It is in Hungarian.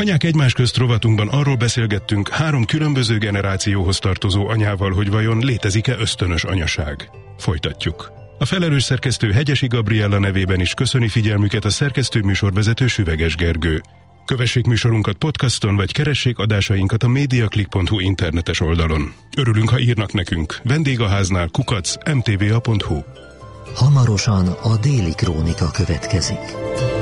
Anyák egymás közt rovatunkban arról beszélgettünk 3 különböző generációhoz tartozó anyával, hogy vajon létezik-e ösztönös anyaság. Folytatjuk. A felelős szerkesztő Hegyesi Gabriella nevében is köszöni figyelmüket a szerkesztő műsorvezető Süveges Gergő. Kövessék műsorunkat podcaston, vagy keressék adásainkat a mediaclick.hu internetes oldalon. Örülünk, ha írnak nekünk. Vendégháznál @mtva.hu. Hamarosan a Déli Krónika következik.